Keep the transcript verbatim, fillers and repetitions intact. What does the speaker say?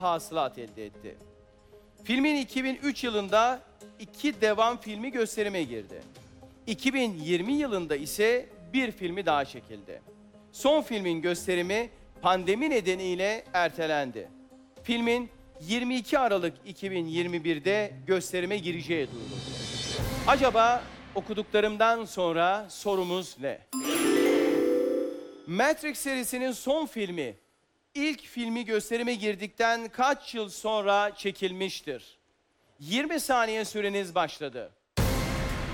hasılat elde etti. Filmin iki bin üç yılında iki devam filmi gösterime girdi. iki bin yirmi yılında ise bir filmi daha çekildi. Son filmin gösterimi pandemi nedeniyle ertelendi. Filmin yirmi iki Aralık iki bin yirmi bir'de gösterime gireceği duyuruldu. Acaba okuduklarımdan sonra sorumuz ne? Matrix serisinin son filmi, ilk filmi gösterime girdikten kaç yıl sonra çekilmiştir? yirmi saniye süreniz başladı.